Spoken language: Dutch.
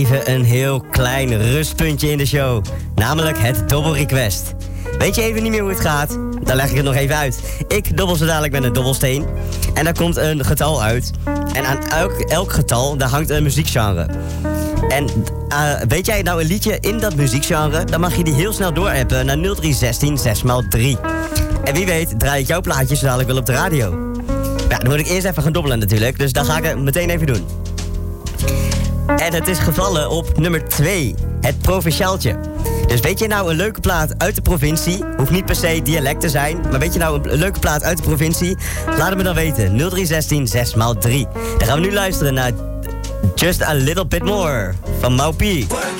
Even een heel klein rustpuntje in de show. Namelijk het Dobbel Request. Weet je even niet meer hoe het gaat? Dan leg ik het nog even uit. Ik dobbel zo dadelijk met een dobbelsteen. En daar komt een getal uit. En aan elk getal, daar hangt een muziekgenre. En weet jij nou een liedje in dat muziekgenre? Dan mag je die heel snel doorappen naar 0316 6x3. En wie weet draai ik jouw plaatjes zo dadelijk wel op de radio. Ja, dan moet ik eerst even gaan dobbelen natuurlijk. Dus dan ga ik het meteen even doen. En het is gevallen op nummer 2. Het Provinciaaltje. Dus weet je nou een leuke plaat uit de provincie? Hoeft niet per se dialect te zijn. Maar weet je nou een leuke plaat uit de provincie? Laat het me dan weten. 0316 6x3. Dan gaan we nu luisteren naar Just a Little Bit More van Maupi.